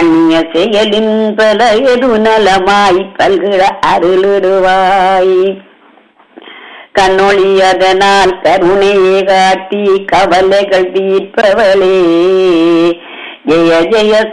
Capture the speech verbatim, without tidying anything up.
பண்ணிய செயலின் பல எது நலமாய் கல்கிற அருளிடுவாய். கண்ணொளி அதனால் கருணையை காட்டி கவலைகள் தீர்ப்பவளே, ஜெய ஜெய